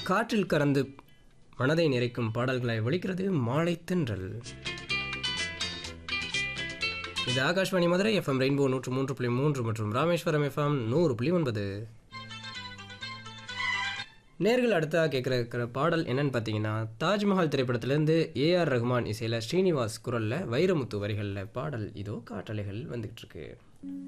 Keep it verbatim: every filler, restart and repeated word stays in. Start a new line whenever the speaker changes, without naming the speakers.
காற்றில் கறந்து மனதை நிறைக்கும் பாடல்களை ஒலிக்கிறது மாலை தென்றல். இது ஆகாஷ்வாணி மதுரை எஃப்எம் ரெயின்போ நூற்று மூன்று புள்ளி மூன்று மற்றும் ராமேஸ்வரம் எஃப்எம் நூறு புள்ளி ஒன்பது. நேர்கள் அடுத்தா கேட்குற இருக்கிற பாடல் என்னன்னு பார்த்தீங்கன்னா, தாஜ்மஹால் திரைப்படத்திலேருந்து ஏஆர் ரஹ்மான் இசையில் ஸ்ரீனிவாஸ் குரலில் வைரமுத்து வரிகளில் பாடல் இதோ காற்றலைகள் வந்துகிட்டு இருக்கு.